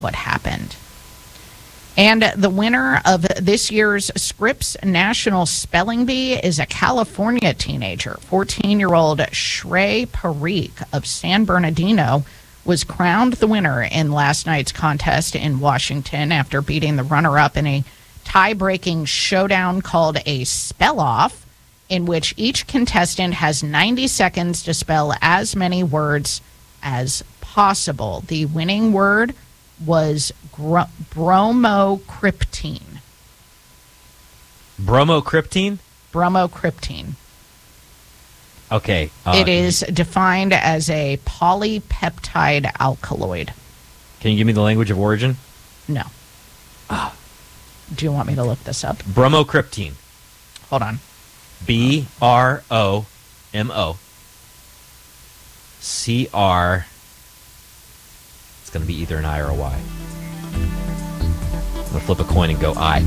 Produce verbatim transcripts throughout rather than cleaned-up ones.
what happened. And the winner of this year's Scripps National Spelling Bee is a California teenager. fourteen-year-old Shrey Parikh of San Bernardino was crowned the winner in last night's contest in Washington after beating the runner-up in a tie-breaking showdown called a spell-off, in which each contestant has ninety seconds to spell as many words as possible. The winning word was gro- bromocriptine. Bromocriptine? Bromocriptine. Okay. Uh, it is defined as a polypeptide alkaloid. Can you give me the language of origin? No. Ah. Do you want me to look this up? Bromocriptine. Hold on. B R O M O C R. It's going to be either an I or a Y. I'm going to flip a coin and go I.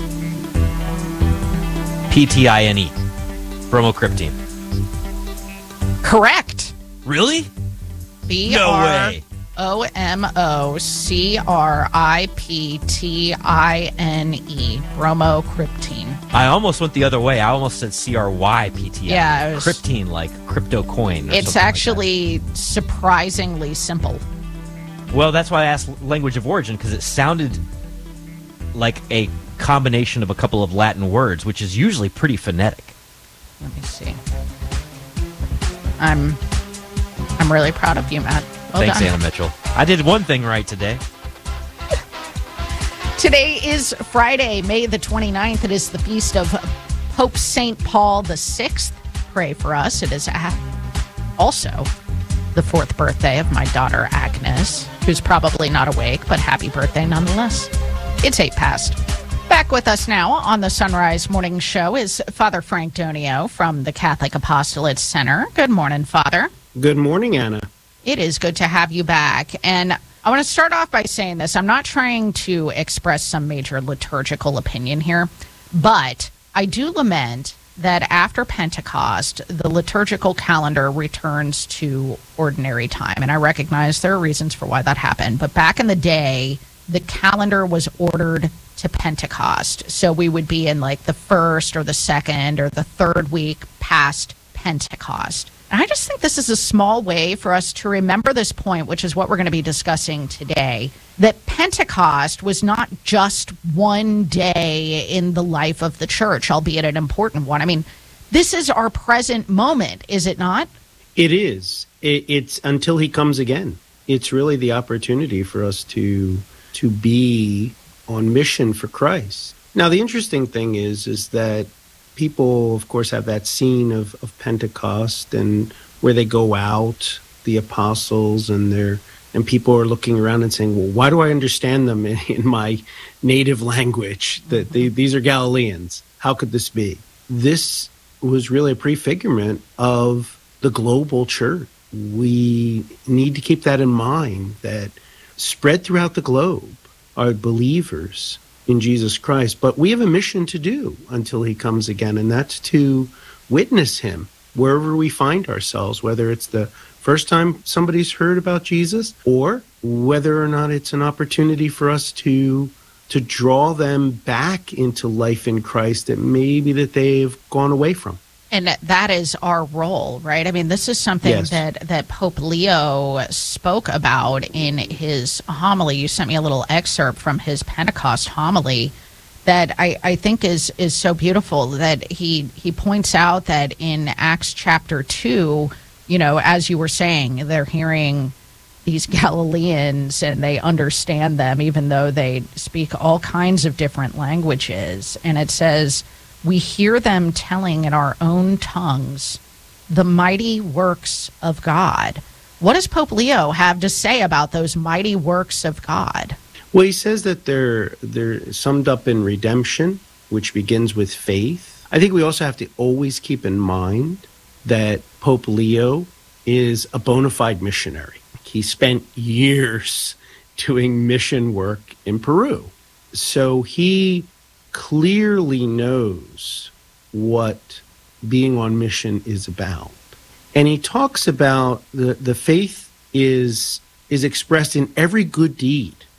P T I N E. Bromocriptine. Correct. Really? B No R way. O M O C R I P T I N E. Bromocriptine. I almost went the other way. I almost said C R Y P T I N E. Yeah, it was- Cryptine, like crypto coin. Or It's something like actually surprisingly simple. that. Well, that's why I asked language of origin, because it sounded like a combination of a couple of Latin words, which is usually pretty phonetic. Let me see. I'm I'm really proud of you, Matt. Well Thanks, done. Anna Mitchell. I did one thing right today. Today is Friday, May the twenty-ninth. It is the feast of Pope Saint Paul the Sixth. Pray for us. It is also the fourth birthday of my daughter, Agnes, who's probably not awake, but happy birthday nonetheless. It's eight past. Back with us now on the Sunrise Morning Show is Father Frank Donio from the Catholic Apostolate Center. Good morning, Father. Good morning, Anna. It is good to have you back. And I want to start off by saying this. I'm not trying to express some major liturgical opinion here, but I do lament that after Pentecost, the liturgical calendar returns to ordinary time. And I recognize there are reasons for why that happened. But back in the day, the calendar was ordered to Pentecost. So we would be in like the first or the second or the third week past Pentecost. And I just think this is a small way for us to remember this point, which is what we're going to be discussing today, that Pentecost was not just one day in the life of the church, albeit an important one. I mean, this is our present moment, is it not? It is. It, it's until he comes again. It's really the opportunity for us to to be on mission for Christ. Now, the interesting thing is, is that people, of course, have that scene of, of Pentecost and where they go out, the apostles, and they're and people are looking around and saying, well, why do I understand them in, in my native language? That they, these are Galileans. How could this be? This was really a prefigurement of the global church. We need to keep that in mind, that spread throughout the globe are believers in Jesus Christ, but we have a mission to do until he comes again, and that's to witness him wherever we find ourselves, whether it's the first time somebody's heard about Jesus or whether or not it's an opportunity for us to to draw them back into life in Christ that maybe that they've gone away from. And that is our role, right? I mean, this is something Yes. that, that Pope Leo spoke about in his homily. You sent me a little excerpt from his Pentecost homily that I, I think is, is so beautiful, that he, he points out that in Acts chapter two, you know, as you were saying, they're hearing these Galileans and they understand them, even though they speak all kinds of different languages. And it says, we hear them telling in our own tongues the mighty works of God. What does Pope Leo have to say about those mighty works of God? Well, he says that they're they're summed up in redemption, which begins with faith. I think we also have to always keep in mind that Pope Leo is a bona fide missionary. He spent years doing mission work in Peru. So he clearly knows what being on mission is about. And he talks about the, the faith is is expressed in every good deed.